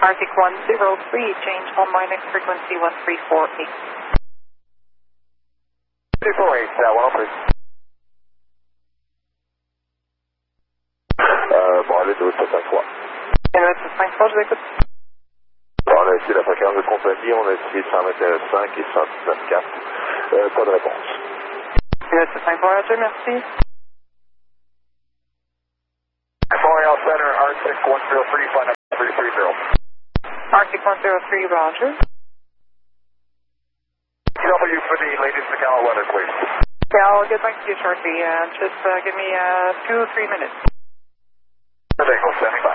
Arctic 103, change on my next frequency 1348. 348, 103. Bon, allez, de 53. Et le 53, je vous écoute. Bon, on a essayé la fréquence de compagnie, on a essayé 121.5 et 119.4. Pas de réponse. Et le 53, Roger, merci. Montreal Center, Arctic 103, flight number 330. Arctic 103, Roger. W for the latest Macau weather, please. Yeah, I'll get back to you shortly. Just give me 2 or 3 minutes. Vehicle standing by.